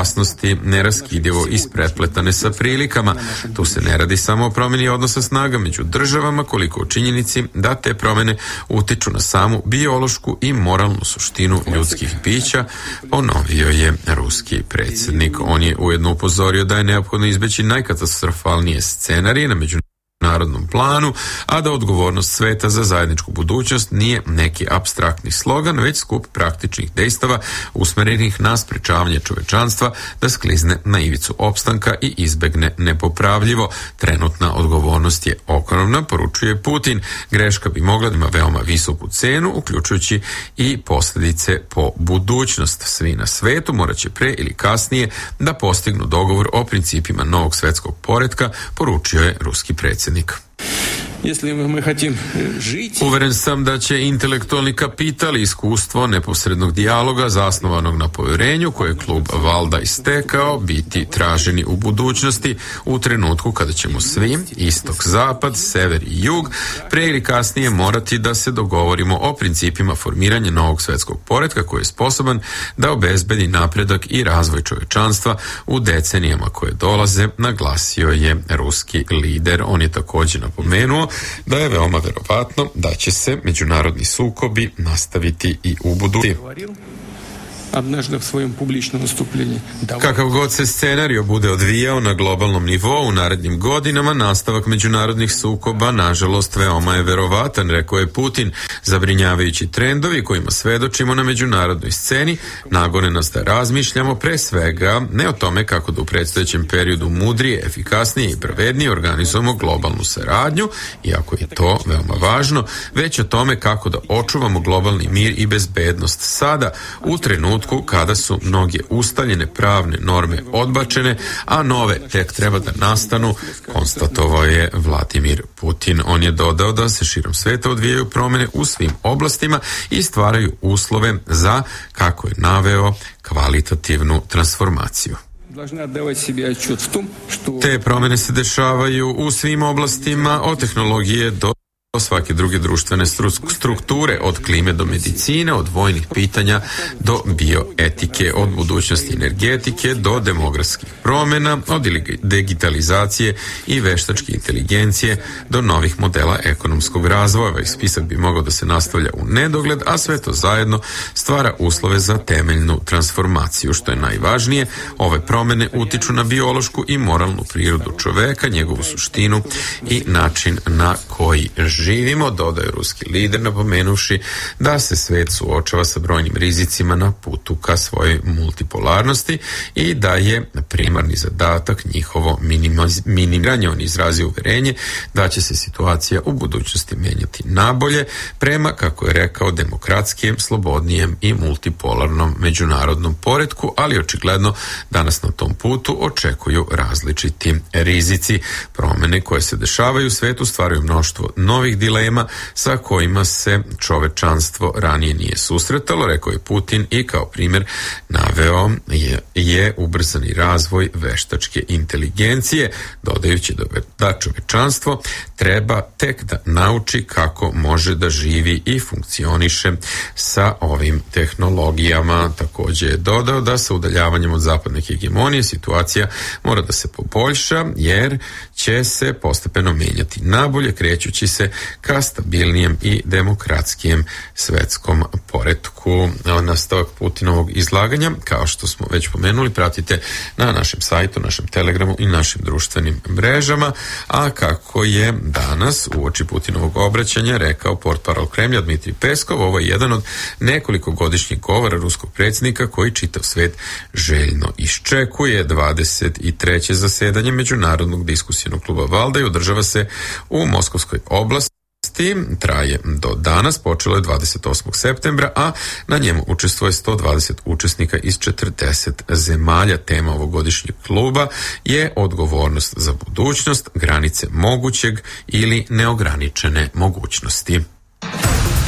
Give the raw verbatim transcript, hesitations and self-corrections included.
opasnosti neraskidivo isprepletane sa prilikama. Tu se ne radi samo o promjeni odnosa snaga među državama, koliko o činjenici da te promjene utiču na samu biološku i moralnu suštinu ljudskih bića, ponovio je ruski predsjednik. On je ujedno upozorio da je neophodno izbeći najkatastrofalnije scenarije na međunarodnom narodnom planu, a da odgovornost sveta za zajedničku budućnost nije neki apstraktni slogan, već skup praktičnih dejstava usmerenih na sprečavanje čovečanstva da sklizne na ivicu opstanka i izbegne nepopravljivo. Trenutna odgovornost je ogromna, poručuje Putin. Greška bi mogla da ima veoma visoku cenu, uključujući i posljedice po budućnost. Svi na svetu morat će pre ili kasnije da postignu dogovor o principima novog svetskog poretka, poručio je ruski predsjednik. Uveren sam da će intelektualni kapital i iskustvo neposrednog dijaloga zasnovanog na povjerenju koje je klub Valda istekao biti traženi u budućnosti u trenutku kada ćemo svi, istok, zapad, sever i jug, pre ili kasnije morati da se dogovorimo o principima formiranja novog svetskog poretka koji je sposoban da obezbedi napredak i razvoj čovječanstva u decenijama koje dolaze, naglasio je ruski lider. On je također napomenuo da je veoma verovatno da će se međunarodni sukobi nastaviti i u budućnosti. Kakav god se scenario bude odvijao na globalnom nivou u narednim godinama, nastavak međunarodnih sukoba nažalost veoma je verovatan, rekao je Putin. Zabrinjavajući trendovi kojima svedočimo na međunarodnoj sceni nagone nas da razmišljamo pre svega ne o tome kako da u predstojećem periodu mudrije, efikasnije i pravednije organizujemo globalnu saradnju, iako je to veoma važno, već o tome kako da očuvamo globalni mir i bezbednost sada, u trenutku kada su mnoge ustaljene pravne norme odbačene, a nove tek treba da nastanu, konstatovao je Vladimir Putin. On je dodao da se širom sveta odvijaju promjene u svim oblastima i stvaraju uslove za, kako je naveo, kvalitativnu transformaciju. Te promjene se dešavaju u svim oblastima, od tehnologije do svake druge društvene strukture, od klime do medicine, od vojnih pitanja do bioetike, od budućnosti energetike do demografskih promjena, od digitalizacije i veštačke inteligencije do novih modela ekonomskog razvoja. Ovaj spisak bi mogao da se nastavlja u nedogled, a sve to zajedno stvara uslove za temeljnu transformaciju. Što je najvažnije, ove promjene utiču na biološku i moralnu prirodu čoveka, njegovu suštinu i način na koji živimo, dodaje ruski lider, napomenuvši da se svet suočava sa brojnim rizicima na putu ka svojoj multipolarnosti i da je primarni zadatak njihovo minimiziranje. On izrazio uverenje da će se situacija u budućnosti menjati nabolje prema, kako je rekao, demokratskim, slobodnijem i multipolarnom međunarodnom poretku, ali očigledno danas na tom putu očekuju različiti rizici. Promjene koje se dešavaju u svetu stvaraju mnoštvo novih dilema sa kojima se čovečanstvo ranije nije susretalo, rekao je Putin, i kao primjer naveo je, je ubrzani razvoj veštačke inteligencije, dodajući da čovečanstvo treba tek da nauči kako može da živi i funkcioniše sa ovim tehnologijama. Također je dodao da sa udaljavanjem od zapadne hegemonije situacija mora da se poboljša, jer će se postepeno menjati nabolje, krećući se ka stabilnijem i demokratskijem svetskom poretku. Nastavak Putinovog izlaganja, kao što smo već pomenuli, pratite na našem sajtu, našem Telegramu i našim društvenim mrežama, a kako je danas uoči Putinovog obraćanja rekao portparol Kremlja Dmitrij Peskov, ovo je jedan od nekoliko godišnjih govora ruskog predsjednika koji čitav svet željno iščekuje. dvadeset treće zasedanje Međunarodnog diskusijenog kluba Valda i održava se u Moskovskoj oblasti. Traje do danas, počelo je dvadeset osmog septembra, a na njemu učestvuje sto dvadeset učesnika iz četrdeset zemalja. Tema ovogodišnjeg kluba je odgovornost za budućnost, granice mogućeg ili neograničene mogućnosti.